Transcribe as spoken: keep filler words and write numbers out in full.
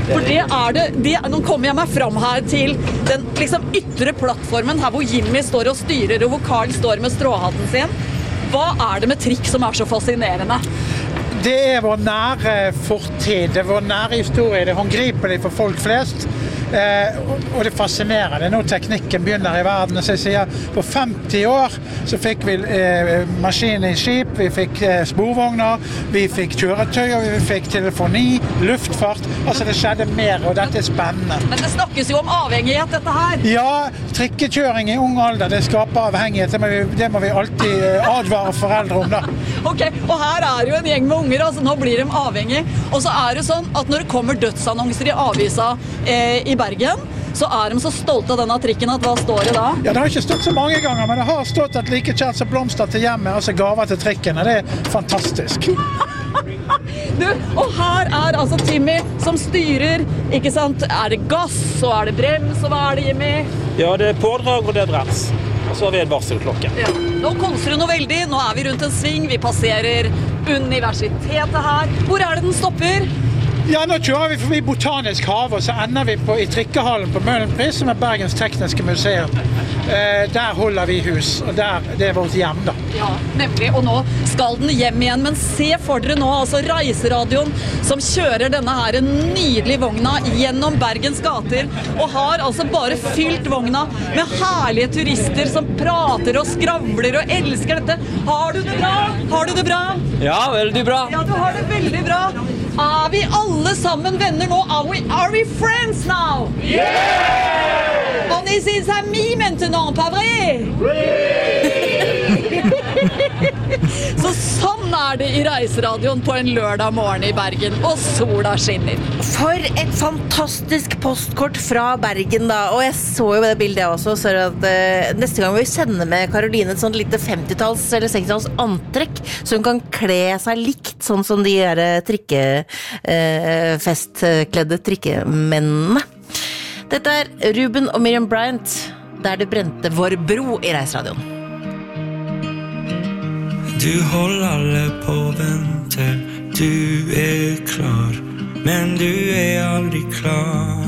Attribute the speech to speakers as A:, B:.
A: For det er det, det, nå kommer jeg meg fram her til den liksom ytre plattformen her hvor Jimmy står og styrer og hvor Carl står med stråhatten sin. Hva er det med trikk som er så fascinerende?
B: Det er vår nære fortid, det er vår nære historie, det er håndgripelig for folk flest. Eh, og det fascinerer, det er nå teknikken begynner i verden. Så jeg sier, på femti år så fikk vi eh, maskiner i skip, vi fikk eh, sporvogner, vi fikk kjøretøy, og vi fikk telefoni, luftfart. Altså det skjedde mer, og dette er spennende.
A: Men det snakkes jo om avhengighet, dette her.
B: Ja, trikkekjøring i ung alder, det skaper avhengighet. Det må vi, det må vi alltid advare foreldre om da.
A: Ok, og her er jo en gjeng med unger, altså nå blir de avhengig. Og så er det sånn at når det kommer dødsannonser i avisa eh, i Bergen, så er de så stolte av denne trikken at hva står det da?
B: Ja, det har ikke stått så mange ganger, men det har stått at like kjært som blomster til hjemmet, altså gaver til trikken, og det er fantastisk.
A: Du, og her er altså Timmy som styrer, ikke sant? Er det gass, og er det brems, og hva er det, Jimmy?
C: Ja, det er pådrag, og det er brems. Og så har vi en varselklokke.
A: Ja. Nå konser du noe veldig, nå er vi rundt en sving, vi passerer universitetet her. Hvor er det den stopper?
B: Ja, nå kjører vi forbi Botanisk hage, og så ender vi på, i trikkehallen på Møhlenpris, som er Bergens tekniske museum. Eh, der holder vi hus, og der, det er vårt hjem da.
A: Ja, nemlig, og nå skal den hjem igjen, men se for dere nå, altså reiseradioen som kjører denne her nydelige vogna gjennom Bergens gater, og har altså bare fylt vogna med herlige turister som prater og skravler og elsker dette. Har du det bra? Har du det bra?
C: Ja, veldig bra.
A: Ja, du har det veldig bra. Er vi alle sammen venner nå? Are we, are we friends now? Yeah! On est ses amis maintenant, pas vrai? Så sånn er det i reiseradioen på en lørdag morgen i Bergen, og sola skinner.
D: For et fantastisk postkort fra Bergen da, og jeg så jo det bildet også, så at uh, neste gang vi sender med Caroline et sånt lite femtitalls eller sekstitalls antrekk, så hun kan kle seg likt, sånn som de der trikkefestkledde uh, trikkemennene. Dette er Ruben og Miriam Bryant, der det brente vår bro i reiseradioen.
E: Du holder alle på vente, du er klar, men du er aldri klar.